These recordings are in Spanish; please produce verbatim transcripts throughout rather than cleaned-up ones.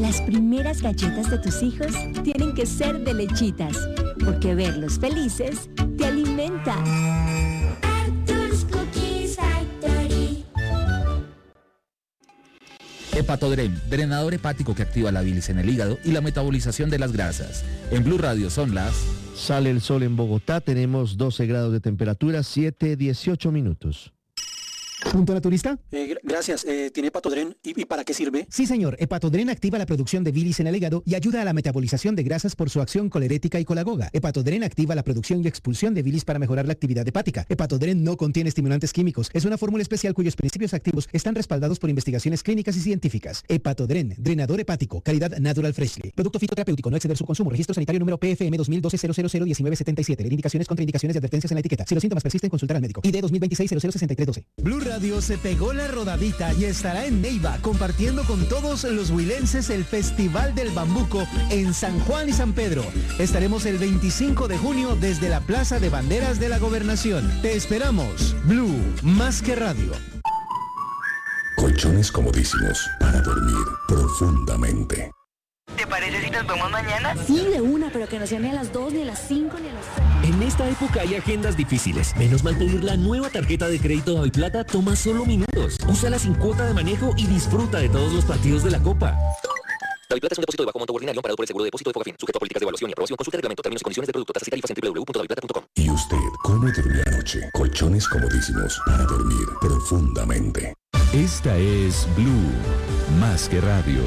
Las primeras galletas de tus hijos tienen que ser de Lechitas, porque verlos felices te alimenta. Arthur's Cookies Factory. Hepatodren, drenador hepático que activa la bilis en el hígado y la metabolización de las grasas. En Blue Radio son las... Sale el sol en Bogotá, tenemos doce grados de temperatura, siete, dieciocho minutos. ¿Punto naturista? Eh, gracias. Eh, ¿Tiene Hepatodren? ¿Y, ¿Y para qué sirve? Sí, señor. Hepatodren activa la producción de bilis en el hígado y ayuda a la metabolización de grasas por su acción colerética y colagoga. Hepatodren activa la producción y expulsión de bilis para mejorar la actividad hepática. Hepatodren no contiene estimulantes químicos. Es una fórmula especial cuyos principios activos están respaldados por investigaciones clínicas y científicas. Hepatodren, drenador hepático, calidad Natural Freshly. Producto fitoterapéutico, no exceder su consumo. Registro sanitario número P F M dos mil doce cero cero cero diecinueve setenta y siete. Leer indicaciones, contraindicaciones y advertencias en la etiqueta. Si los síntomas persisten, consultar al médico. I D dos mil veintiséis cero cero sesenta y tres doce. Blue Radio se pegó la rodadita y estará en Neiva compartiendo con todos los huilenses el Festival del Bambuco en San Juan y San Pedro. Estaremos el veinticinco de junio desde la Plaza de Banderas de la Gobernación. Te esperamos. Blue, más que radio. Colchones comodísimos para dormir profundamente. ¿Te parece si nos vemos mañana? Sí, de una, pero que no sea ni a las dos, ni a las cinco, ni a las seis. En esta época hay agendas difíciles. Menos mal pedir la nueva tarjeta de crédito Daviplata toma solo minutos. Úsala sin cuota de manejo y disfruta de todos los partidos de la Copa. Daviplata es un depósito de bajo monto ordinario amparado por el seguro de depósito de Fogafín, sujeto a políticas de evaluación y aprobación. Consulte reglamento, términos y condiciones del producto. Tasas y tarifas en doble u doble u doble u punto daviplata punto com. ¿Y usted cómo durmió anoche? Colchones comodísimos para dormir profundamente. Esta es Blue, más que radio.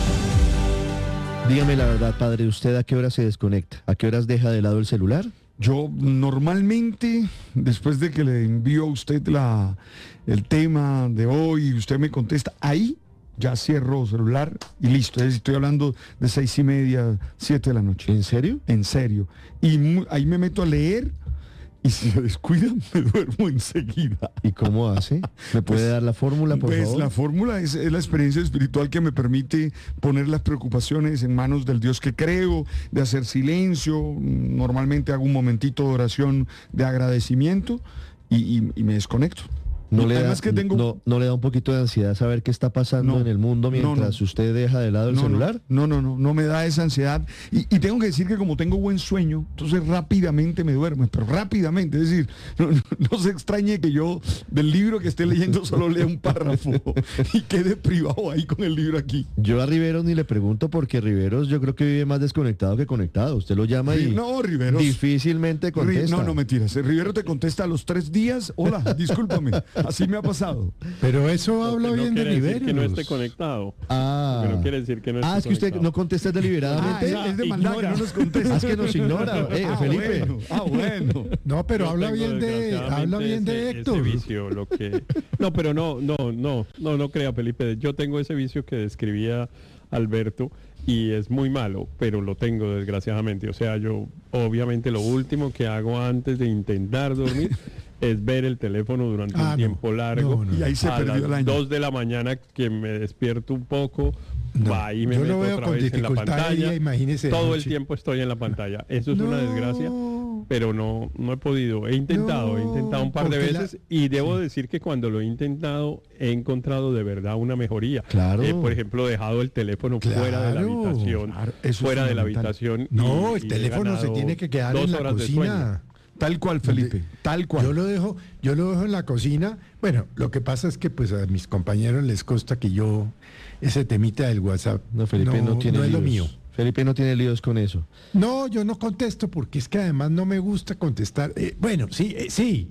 Dígame la verdad, padre, ¿usted a qué hora se desconecta? ¿A qué horas deja de lado el celular? Yo normalmente, después de que le envío a usted la, el tema de hoy y usted me contesta, ahí ya cierro celular y listo. Es decir, estoy hablando de seis y media, siete de la noche. ¿En serio? En serio. Y mu- ahí me meto a leer. Y si me descuidan, me duermo enseguida. ¿Y cómo hace? ¿Me puede Pues, dar la fórmula, por pues, favor? La fórmula es, es la experiencia espiritual que me permite poner las preocupaciones en manos del Dios que creo, de hacer silencio. Normalmente hago un momentito de oración de agradecimiento y, y, y me desconecto. ¿No le, da, que tengo... no, ¿No le da un poquito de ansiedad saber qué está pasando No, en el mundo mientras no, no. usted deja de lado el no, celular? No, no, no, no me da esa ansiedad. Y, y tengo que decir que como tengo buen sueño, entonces rápidamente me duermo, pero rápidamente. Es decir, no, no, no se extrañe que yo del libro que esté leyendo solo lea un párrafo y quede privado ahí con el libro aquí. Yo a Riveros ni le pregunto porque Riveros yo creo que vive más desconectado que conectado. Usted lo llama y no, Riveros, difícilmente contesta. No, no, mentiras. Rivero te contesta a los tres días. Hola, discúlpame. Así me ha pasado. Pero eso habla no bien de Riveros. Que no esté conectado. Ah. Porque no quiere decir que no esté Ah, es que usted conectado. no contesta deliberadamente. Ah, es de maldad que no nos contesta. Ah, es que nos ignora, eh, ah, Felipe. Bueno, ah, bueno. No, pero Yo habla tengo, bien de habla bien de ese, Héctor. ese vicio, lo que... No, pero no, no, no, no, no crea, Felipe. Yo tengo ese vicio que describía Alberto y es muy malo, pero lo tengo desgraciadamente. O sea, yo obviamente lo último que hago antes de intentar dormir es ver el teléfono durante Ah, un no, tiempo largo. no, no. Y ahí se a perdió las el año. dos de la mañana que me despierto un poco, No, va y me yo meto lo veo otra con vez en la dificultad de pantalla. día, imagínese de Todo el noche. tiempo estoy en la pantalla. Eso es No. una desgracia, pero no, no he podido. He intentado, No, he intentado un par de porque la- veces y debo Sí. decir que cuando lo he intentado he encontrado de verdad una mejoría. Claro. Eh, por ejemplo, he dejado el teléfono Claro, fuera de la habitación, claro, eso es fuera de la fundamental. habitación. No, y- el y he teléfono se ganado tiene que quedar dos en la horas de sueño. cocina. Tal cual, Felipe. Tal cual. Yo lo dejo, yo lo dejo en la cocina. Bueno, lo que pasa es que pues a mis compañeros les consta que yo ese temita del WhatsApp No, Felipe no, tiene no es líos. lo mío. Felipe no tiene líos con eso. No, yo no contesto porque es que además no me gusta contestar. Eh, bueno, sí, eh, sí,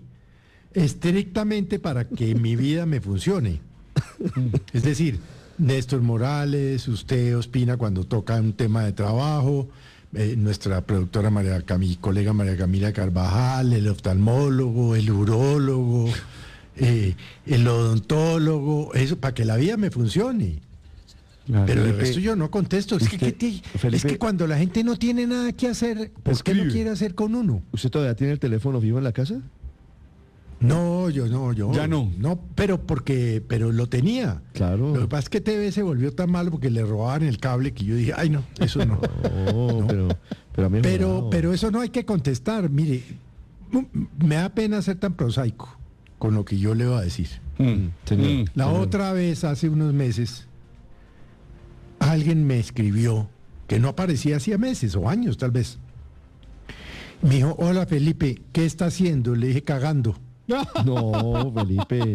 estrictamente para que mi vida me funcione. Es decir, Néstor Morales, usted, Ospina, cuando toca un tema de trabajo, eh, nuestra productora María Camila, colega María Camila Carvajal, el oftalmólogo, el urólogo, eh, el odontólogo, eso, para que la vida me funcione. Claro, Pero el Felipe, resto yo no contesto. Es que, usted- ¿qué te- Felipe- es que cuando la gente no tiene nada que hacer, ¿por qué Escribe. no quiere hacer con uno? ¿Usted todavía tiene el teléfono fijo en la casa? No, yo no, yo. Ya no. No, pero porque, pero lo tenía. Claro. Lo que pasa es que T V se volvió tan malo porque le robaban el cable que yo dije, ay no, eso no. No, pero, pero a mí Pero, pero eso no hay que contestar. Mire, m- me da pena ser tan prosaico con lo que yo le voy a decir. Mm, señor. mm. La Señor. otra vez, hace unos meses, alguien me escribió, que no aparecía hacía meses o años tal vez. Me dijo, hola Felipe, ¿qué está haciendo? Le dije, cagando. No, Felipe.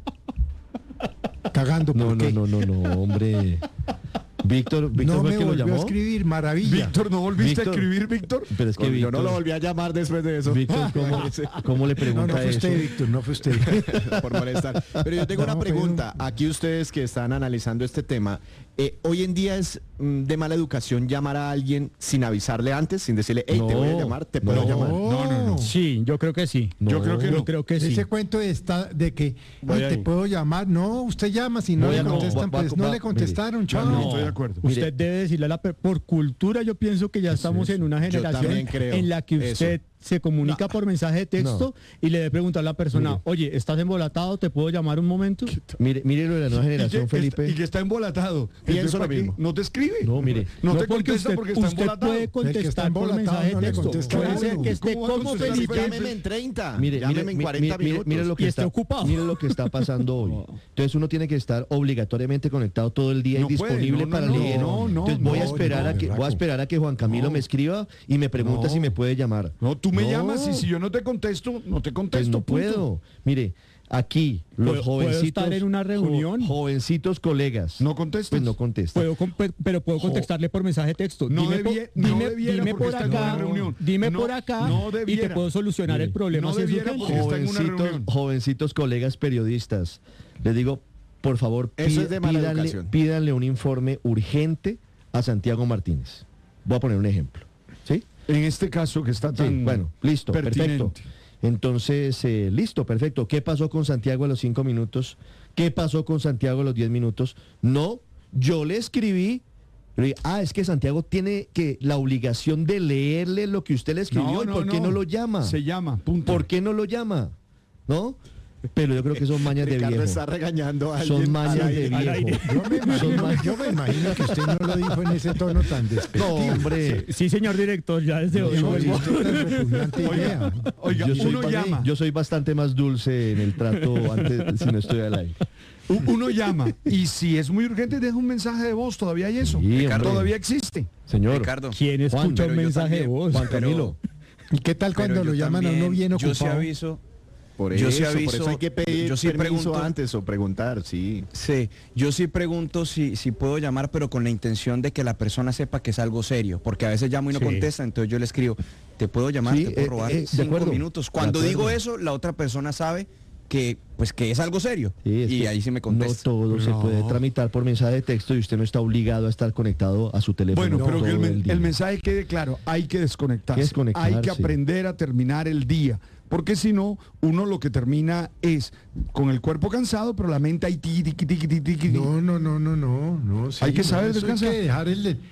Cagando, ¿por No, no, qué? no, no, no, hombre. Víctor, Víctor No fue me el que lo volvió a llamó. escribir, maravilla. Víctor, ¿no volviste Víctor. a escribir, Víctor? Pero es que Yo Víctor, no lo volví a llamar después de eso. Víctor, ¿cómo, cómo le No, pregunta no fue eso? usted, Víctor, no fue usted. Por molestar. Pero yo tengo No, una pero- pregunta. Aquí ustedes que están analizando este tema, eh, hoy en día es mm, de mala educación llamar a alguien sin avisarle antes, sin decirle, hey, te No, voy a llamar, te puedo no, llamar. No, no, no. Sí, yo creo que sí. No, Yo creo que Yo no. creo que sí. Ese cuento está de que, Voy "Ay, te ahí. puedo llamar". No, usted llama, si no Voy le a- no, contestan, va- va- pues no va- le contestaron, chao. No, estoy de acuerdo. Mire. Usted debe decirle a la per- por cultura, yo pienso que ya estamos en una Yo generación también creo en la que usted eso. se comunica por mensaje de texto y le debe preguntar a la persona, Mire. oye, ¿estás embolatado? ¿Te puedo llamar un momento? Mire, mire lo de la nueva Y que, generación, Felipe. está, y que está embolatado. Pienso Entonces, lo ¿para qué? mismo. No te escribe. No, mire. No, No, te porque contesta usted, porque está usted embolatado. puede El que está contestar por embolatado mensaje de no le texto. contesta Puede algo. ser que esté ¿Cómo va a como contestar Felipe. Felipe? Llámeme en treinta. Mire, Llámeme mire, en mi- cuarenta mire, minutos. mire lo que Y está esté ocupado. mire lo que está pasando hoy. Entonces uno tiene que estar obligatoriamente conectado todo el día No y puede, disponible no, no, para no, leer. no, no, Entonces voy a no, esperar no, a que voy a Raco. esperar a que Juan Camilo No. me escriba y me pregunta No. si me puede llamar. No, tú me No. llamas y si yo no te contesto, no te Pues contesto. no punto. puedo. Mire, aquí los ¿Puedo- puedo jovencitos estar en una reunión? jo- jovencitos colegas. ¿No contestas? Pues no contestan. Puedo com- pe- pero puedo contestarle por mensaje de texto. No dime, po- debie- no dime, debiera dime porque por está en una acá, reunión. dime No, por acá no y te debiera. puedo solucionar Mire, el problema. no si es debiera urgente. porque está en una jovencitos, reunión. jovencitos colegas periodistas, les digo, por favor, Eso pi- es de mala pídanle, educación. pídanle un informe urgente a Santiago Martínez. Voy a poner un ejemplo. ¿Sí? En este caso que está Sí, tan bueno, listo, pertinente. perfecto. Entonces, eh, listo, perfecto. ¿Qué pasó con Santiago a los cinco minutos? ¿Qué pasó con Santiago a los diez minutos? No, yo le escribí. le dije, ah, es que Santiago tiene que la obligación de leerle lo que usted le escribió. ¿Y por qué no lo llama? Se llama, punto. ¿Por qué no lo llama? ¿No? Pero yo creo que son mañas de Ricardo viejo. está regañando a alguien. Son mañas al de aire. al aire. viejo. Yo me, Son imagino, ma- yo me imagino que usted no lo dijo en ese tono tan No, despectivo. hombre. Sí, señor director, ya desde hoy. No, vuelvo. sí, usted es repugnante idea. Oiga, yo, soy, uno llama. yo soy bastante más dulce en el trato antes si no estoy al aire. U- Uno llama y si es muy urgente deja un mensaje de voz, todavía hay eso. Sí, hombre. Todavía existe. Señor. Ricardo. ¿Quién escucha Juan, un pero yo mensaje de también- voz? Juan pero- Camilo. ¿Y qué tal Pero cuando yo lo llaman a uno también- bien Yo ocupado? sí aviso. Por Yo eso, sí por aviso- eso hay que pedir yo sí permiso pregunto- antes o preguntar, sí. Sí, yo sí pregunto si, si puedo llamar, pero con la intención de que la persona sepa que es algo serio, porque a veces llamo y no Sí. contesta, entonces yo le escribo, te puedo llamar, Sí, te puedo eh, robar eh, de cinco acuerdo, minutos. de Cuando acuerdo. digo eso, la otra persona sabe que pues que es algo serio Sí, es y que ahí sí me no contesta. todo se No. puede tramitar por mensaje de texto y usted no está obligado a estar conectado a su teléfono. Bueno, pero todo que el, men- el día. el mensaje quede claro, hay que desconectarse. Hay que desconectarse. Hay que aprender a terminar el día. Porque si no, uno lo que termina es con el cuerpo cansado, pero la mente ahí tiqui, tiqui, tiqui, tiqui, tiqui. No, no, no, no, no, no. sí, Hay que saber eso descansar. Hay que dejar el, el-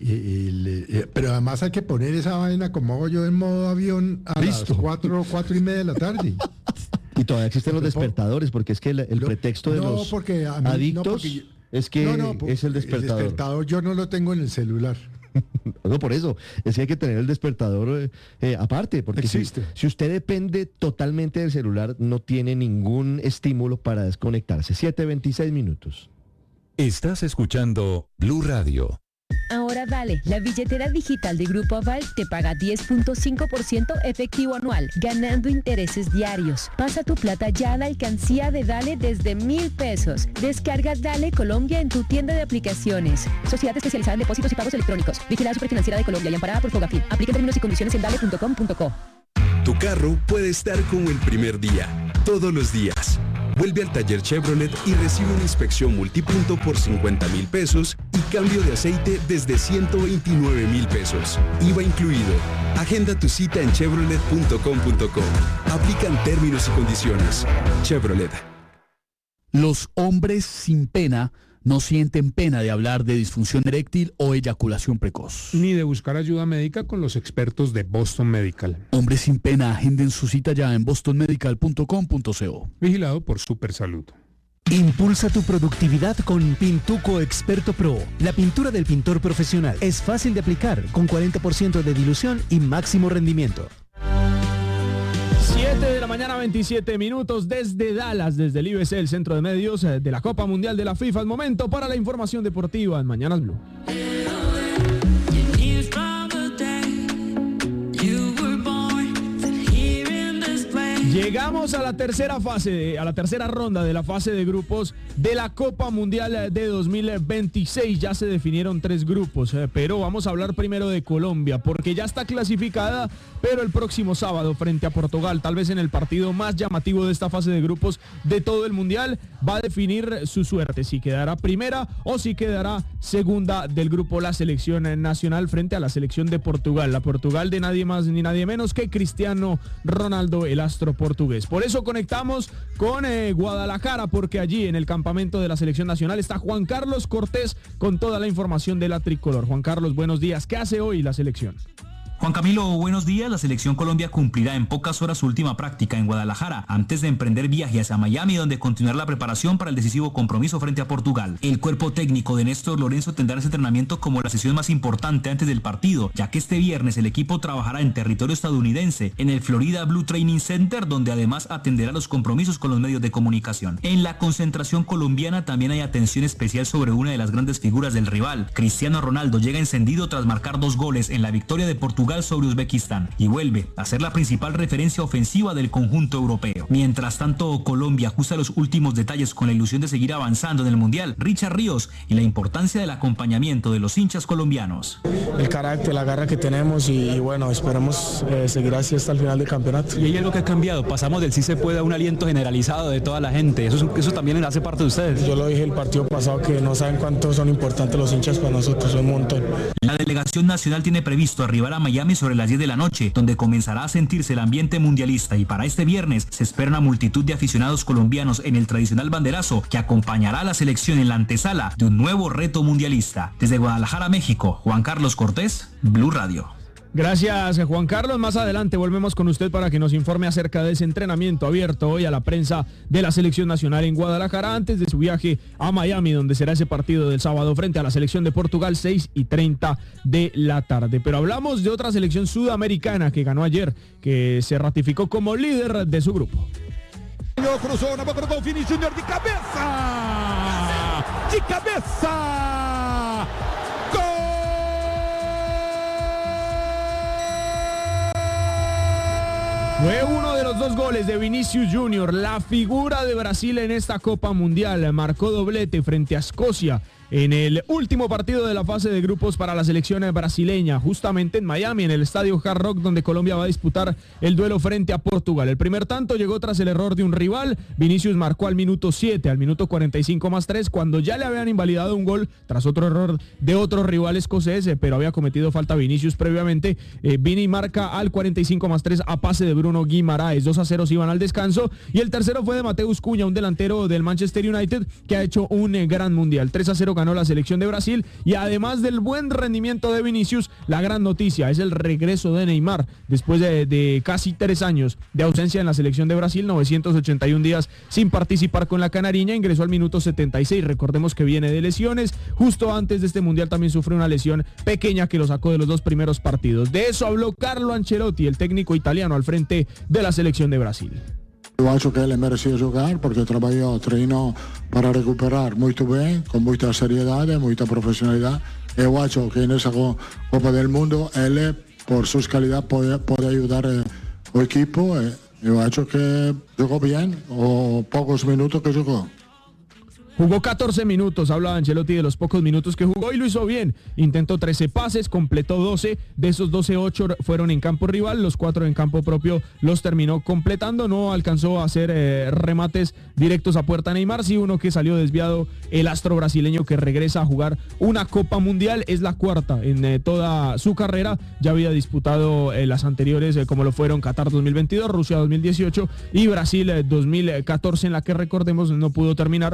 el- eh, pero además hay que poner esa vaina como hago yo en modo avión a Listo. las cuatro, cuatro y media de la tarde. Y todavía existen los Porque por- despertadores, porque es que el, el No, pretexto de no, los porque a mí- no, adictos porque yo- es que No, no, po- es el despertador. El despertador yo no lo tengo en el celular. No, por eso, es que hay que tener el despertador eh, eh, aparte, porque si, Existe. si usted depende totalmente del celular, no tiene ningún estímulo para desconectarse. siete veintiséis minutos. Estás escuchando Blue Radio. Ahora Dale, la billetera digital de Grupo Aval te paga diez punto cinco por ciento efectivo anual, ganando intereses diarios. Pasa tu plata ya a la alcancía de Dale desde mil pesos. Descarga Dale Colombia en tu tienda de aplicaciones. Sociedad especializada en depósitos y pagos electrónicos. Vigilada Superfinanciera de Colombia y amparada por Fogafín. Aplica términos y condiciones en dale punto com punto co. Tu carro puede estar como el primer día, todos los días. Vuelve al taller Chevrolet y recibe una inspección multipunto por cincuenta mil pesos y cambio de aceite desde ciento veintinueve mil pesos. I V A incluido. Agenda tu cita en chevrolet punto com punto co. Aplican términos y condiciones. Chevrolet. Los hombres sin pena no sienten pena de hablar de disfunción eréctil o eyaculación precoz. Ni de buscar ayuda médica con los expertos de Boston Medical. Hombres sin pena, agenden su cita ya en boston medical punto com punto co. Vigilado por Supersalud. Impulsa tu productividad con Pintuco Experto Pro. La pintura del pintor profesional es fácil de aplicar, con cuarenta por ciento de dilución y máximo rendimiento. siete de la mañana, veintisiete minutos, desde Dallas, desde el I B C, el centro de medios de la Copa Mundial de la FIFA. Es momento para la información deportiva en Mañanas Blue. Llegamos a la tercera fase, a la tercera ronda de la fase de grupos de la Copa Mundial de dos mil veintiséis. Ya se definieron tres grupos, pero vamos a hablar primero de Colombia, porque ya está clasificada, pero el próximo sábado frente a Portugal, tal vez en el partido más llamativo de esta fase de grupos de todo el Mundial, va a definir su suerte, si quedará primera o si quedará segunda del grupo la selección nacional frente a la selección de Portugal. La Portugal de nadie más ni nadie menos que Cristiano Ronaldo, el astro portugués. Por eso conectamos con eh, Guadalajara, porque allí en el campamento de la selección nacional está Juan Carlos Cortés con toda la información de la tricolor. Juan Carlos, buenos días. ¿Qué hace hoy la selección? Juan Camilo, buenos días. La selección Colombia cumplirá en pocas horas su última práctica en Guadalajara, antes de emprender viaje hacia Miami, donde continuará la preparación para el decisivo compromiso frente a Portugal. El cuerpo técnico de Néstor Lorenzo tendrá ese entrenamiento como la sesión más importante antes del partido, ya que este viernes el equipo trabajará en territorio estadounidense, en el Florida Blue Training Center, donde además atenderá los compromisos con los medios de comunicación. En la concentración colombiana también hay atención especial sobre una de las grandes figuras del rival. Cristiano Ronaldo llega encendido tras marcar dos goles en la victoria de Portugal sobre Uzbekistán y vuelve a ser la principal referencia ofensiva del conjunto europeo. Mientras tanto, Colombia ajusta los últimos detalles con la ilusión de seguir avanzando en el Mundial. Richard Ríos y la importancia del acompañamiento de los hinchas colombianos. El carácter, la garra que tenemos y, y bueno, esperemos eh, seguir así hasta el final del campeonato. Y hay algo que ha cambiado, pasamos del sí se puede a un aliento generalizado de toda la gente, eso, eso también hace parte de ustedes. Yo lo dije el partido pasado que no saben cuánto son importantes los hinchas para nosotros, son un montón. La delegación nacional tiene previsto arribar a Miami sobre las diez de la noche, donde comenzará a sentirse el ambiente mundialista, y para este viernes se espera una multitud de aficionados colombianos en el tradicional banderazo que acompañará a la selección en la antesala de un nuevo reto mundialista. Desde Guadalajara, México, Juan Carlos Cortés, Blue Radio. Gracias, Juan Carlos. Más adelante volvemos con usted para que nos informe acerca de ese entrenamiento abierto hoy a la prensa de la selección nacional en Guadalajara antes de su viaje a Miami, donde será ese partido del sábado frente a la selección de Portugal, seis y treinta de la tarde. Pero hablamos de otra selección sudamericana que ganó ayer, que se ratificó como líder de su grupo. Cruzó na boca do gol, Vini Júnior de cabeça! De cabeça! Fue uno de los dos goles de Vinicius Junior, la figura de Brasil en esta Copa Mundial. Marcó doblete frente a Escocia en el último partido de la fase de grupos para la selección brasileña, justamente en Miami, en el estadio Hard Rock, donde Colombia va a disputar el duelo frente a Portugal. El primer tanto llegó tras el error de un rival. Vinicius marcó al minuto siete, al minuto cuarenta y cinco más tres, cuando ya le habían invalidado un gol tras otro error de otro rival escocés, pero había cometido falta Vinicius previamente. Eh, Vini marca al cuarenta y cinco más tres a pase de Bruno Guimaraes. dos a cero se iban al descanso, y el tercero fue de Mateus Cunha, un delantero del Manchester United que ha hecho un eh, gran mundial. tres a cero ganó la selección de Brasil, y además del buen rendimiento de Vinicius, la gran noticia es el regreso de Neymar después de, de casi tres años de ausencia en la selección de Brasil, novecientos ochenta y un días sin participar con la canariña. Ingresó al minuto setenta y seis, recordemos que viene de lesiones. Justo antes de este mundial también sufrió una lesión pequeña que lo sacó de los dos primeros partidos. De eso habló Carlo Ancelotti, el técnico italiano al frente de la selección de Brasil. Eu acho que ele merecia jogar porque trabalhou, treinou para recuperar muito bem, com muita seriedade, muita profissionalidade. Eu acho que nessa Copa del Mundo ele, por suas qualidades, pode, pode ajudar eh, o equipo. Eh, eu acho que jogou bem os poucos minutos que jogou. Jugó catorce minutos, hablaba Ancelotti de los pocos minutos que jugó y lo hizo bien. Intentó trece pases, completó doce, de esos doce, ocho fueron en campo rival, los cuatro en campo propio los terminó completando. No alcanzó a hacer eh, remates directos a puerta Neymar, sí uno que salió desviado, el astro brasileño que regresa a jugar una Copa Mundial, es la cuarta en eh, toda su carrera. Ya había disputado eh, las anteriores eh, como lo fueron Qatar dos mil veintidós, Rusia dos mil dieciocho y Brasil eh, dos mil catorce, en la que recordemos no pudo terminar por una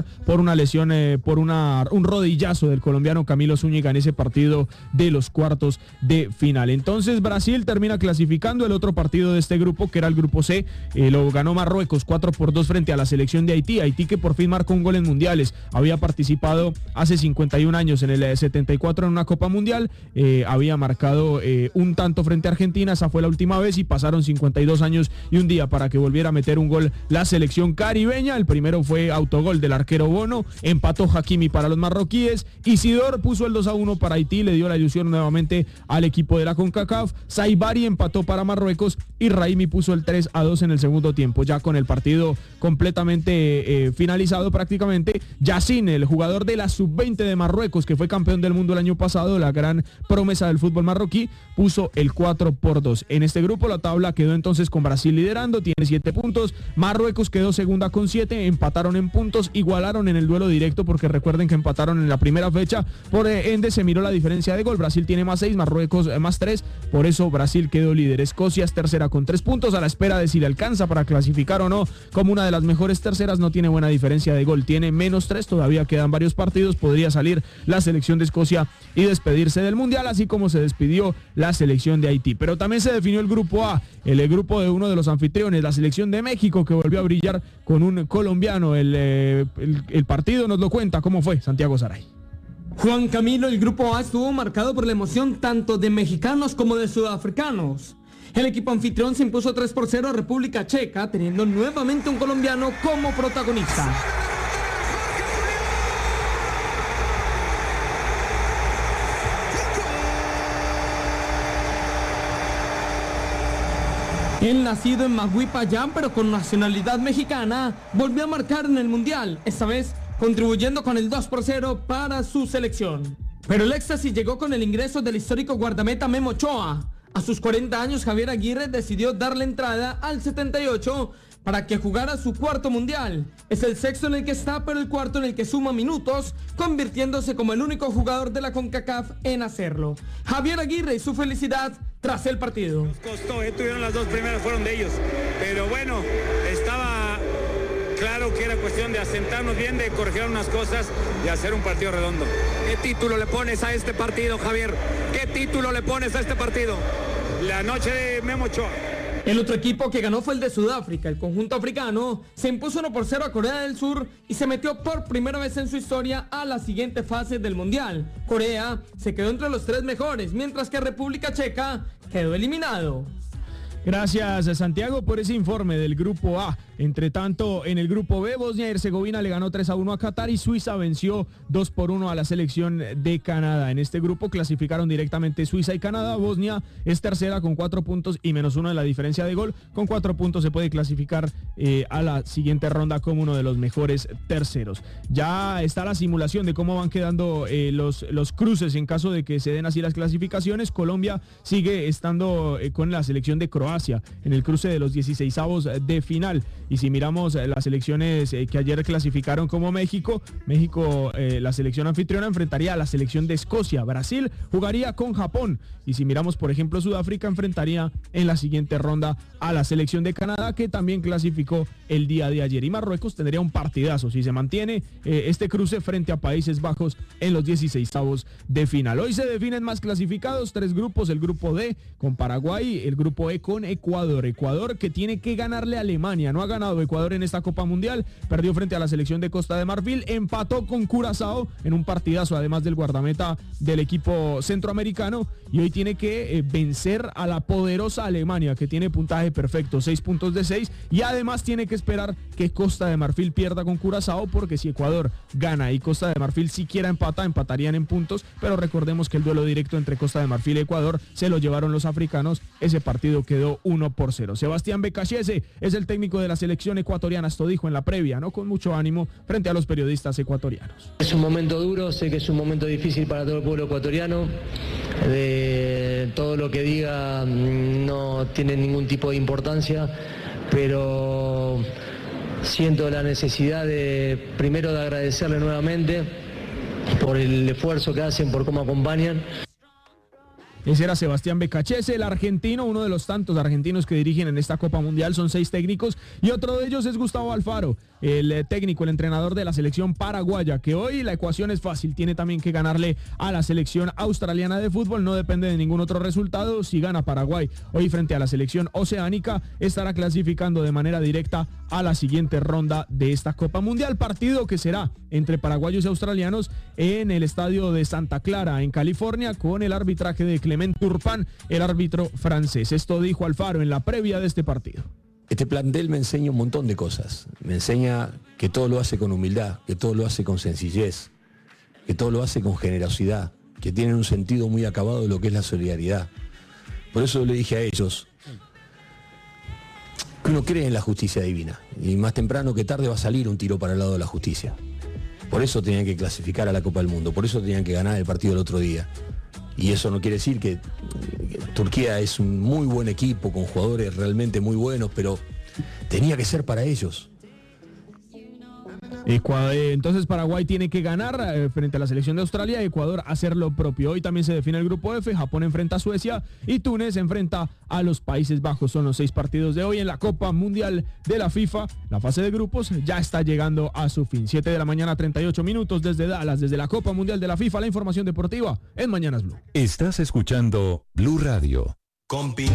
una lesión eh, por una, un rodillazo del colombiano Camilo Zúñiga en ese partido de los cuartos de final. Entonces Brasil termina clasificando. El otro partido de este grupo, que era el grupo C, eh, lo ganó Marruecos cuatro por dos frente a la selección de Haití. Haití, que por fin marcó un gol en mundiales, había participado hace cincuenta y un años en el setenta y cuatro en una Copa Mundial, eh, había marcado eh, un tanto frente a Argentina, esa fue la última vez, y pasaron cincuenta y dos años y un día para que volviera a meter un gol la selección caribeña. El primero fue autogol del arquero Bono, empató Hakimi para los marroquíes, Isidor puso el dos a uno para Haití, le dio la ilusión nuevamente al equipo de la CONCACAF, Saibari empató para Marruecos y Raimi puso el tres a dos en el segundo tiempo. Ya con el partido completamente eh, finalizado prácticamente, Yacine, el jugador de la sub veinte de Marruecos, que fue campeón del mundo el año pasado, la gran promesa del fútbol marroquí, puso el cuatro por dos. En este grupo la tabla quedó entonces con Brasil liderando, tiene siete puntos, Marruecos quedó segunda con siete, empataron en puntos, igualaron en el duelo directo, porque recuerden que empataron en la primera fecha, por ende se miró la diferencia de gol, Brasil tiene más seis, Marruecos más tres, por eso Brasil quedó líder. Escocia es tercera con tres puntos, a la espera de si le alcanza para clasificar o no como una de las mejores terceras, no tiene buena diferencia de gol, tiene menos tres, todavía quedan varios partidos, podría salir la selección de Escocia y despedirse del Mundial, así como se despidió la selección de Haití. Pero también se definió el grupo A, el, el grupo de uno de los anfitriones, la selección de México, que volvió a brillar con un colombiano. El, eh, el, el partido nos lo cuenta cómo fue Santiago Saray. Juan Camilo, el grupo A estuvo marcado por la emoción tanto de mexicanos como de sudafricanos. El equipo anfitrión se impuso tres por cero a República Checa, teniendo nuevamente un colombiano como protagonista. El nacido en Maguipayán, pero con nacionalidad mexicana, volvió a marcar en el Mundial, esta vez contribuyendo con el dos por cero para su selección. Pero el éxtasis llegó con el ingreso del histórico guardameta Memo Ochoa. A sus cuarenta años, Javier Aguirre decidió darle entrada al setenta y ocho para que jugara su cuarto Mundial. Es el sexto en el que está, pero el cuarto en el que suma minutos, convirtiéndose como el único jugador de la CONCACAF en hacerlo. Javier Aguirre y su felicidad tras el partido. Nos costó, eh, tuvieron las dos primeras, fueron de ellos. Pero bueno, estaba claro que era cuestión de asentarnos bien, de corregir unas cosas y hacer un partido redondo. ¿Qué título le pones a este partido, Javier? ¿Qué título le pones a este partido? La noche de Memo Ochoa. El otro equipo que ganó fue el de Sudáfrica. El conjunto africano se impuso uno por cero a Corea del Sur y se metió por primera vez en su historia a la siguiente fase del Mundial. Corea se quedó entre los tres mejores, mientras que República Checa quedó eliminado. Gracias, Santiago, por ese informe del grupo A. Entre tanto, en el grupo B, Bosnia y Herzegovina le ganó tres a uno a Qatar y Suiza venció dos por uno a la selección de Canadá. En este grupo clasificaron directamente Suiza y Canadá. Bosnia es tercera con cuatro puntos y menos uno de la diferencia de gol. Con cuatro puntos se puede clasificar eh, a la siguiente ronda como uno de los mejores terceros. Ya está la simulación de cómo van quedando eh, los, los cruces en caso de que se den así las clasificaciones. Colombia sigue estando eh, con la selección de Croacia en el cruce de los dieciseisavos de final. Y si miramos las selecciones eh, que ayer clasificaron como México, México, eh, la selección anfitriona enfrentaría a la selección de Escocia. Brasil jugaría con Japón. Y si miramos, por ejemplo, Sudáfrica enfrentaría en la siguiente ronda a la selección de Canadá, que también clasificó el día de ayer. Y Marruecos tendría un partidazo si se mantiene eh, este cruce frente a Países Bajos en los dieciseisavos de final. Hoy se definen más clasificados, tres grupos, el grupo D con Paraguay, el grupo E con Ecuador. Ecuador que tiene que ganarle a Alemania, no ha ganado Ecuador en esta Copa Mundial, perdió frente a la selección de Costa de Marfil, empató con Curazao en un partidazo, además del guardameta del equipo centroamericano, y hoy tiene que eh, vencer a la poderosa Alemania, que tiene puntaje perfecto, seis puntos de seis, y además tiene que esperar que Costa de Marfil pierda con Curazao, porque si Ecuador gana y Costa de Marfil siquiera empata, empatarían en puntos, pero recordemos que el duelo directo entre Costa de Marfil y Ecuador se lo llevaron los africanos, ese partido quedó uno por cero. Sebastián Becachese es el técnico de la selección ecuatoriana, esto dijo en la previa, ¿no? Con mucho ánimo frente a los periodistas ecuatorianos. Es un momento duro, sé que es un momento difícil para todo el pueblo ecuatoriano, de todo lo que diga no tiene ningún tipo de importancia, pero siento la necesidad de, primero, de agradecerle nuevamente por el esfuerzo que hacen, por cómo acompañan. Ese era Sebastián Becachese, el argentino, uno de los tantos argentinos que dirigen en esta Copa Mundial, son seis técnicos, y otro de ellos es Gustavo Alfaro, el eh, técnico, el entrenador de la selección paraguaya, que hoy la ecuación es fácil, tiene también que ganarle a la selección australiana de fútbol, no depende de ningún otro resultado. Si gana Paraguay hoy frente a la selección oceánica, estará clasificando de manera directa a la siguiente ronda de esta Copa Mundial, partido que será entre paraguayos y australianos en el estadio de Santa Clara, en California, con el arbitraje de Clement Turpin, el árbitro francés. Esto dijo Alfaro en la previa de este partido. Este plantel me enseña un montón de cosas. Me enseña que todo lo hace con humildad, que todo lo hace con sencillez, que todo lo hace con generosidad, que tienen un sentido muy acabado de lo que es la solidaridad. Por eso le dije a ellos que uno cree en la justicia divina, y más temprano que tarde va a salir un tiro para el lado de la justicia. Por eso tenían que clasificar a la Copa del Mundo, por eso tenían que ganar el partido el otro día. Y eso no quiere decir que, que Turquía es un muy buen equipo, con jugadores realmente muy buenos, pero tenía que ser para ellos. Ecuador, entonces Paraguay tiene que ganar eh, frente a la selección de Australia, Ecuador hacer lo propio. Hoy también se define el grupo F, Japón enfrenta a Suecia y Túnez enfrenta a los Países Bajos. Son los seis partidos de hoy en la Copa Mundial de la FIFA. La fase de grupos ya está llegando a su fin. siete de la mañana, treinta y ocho minutos desde Dallas, desde la Copa Mundial de la FIFA. La información deportiva en Mañanas Blue. Estás escuchando Blue Radio. Compi.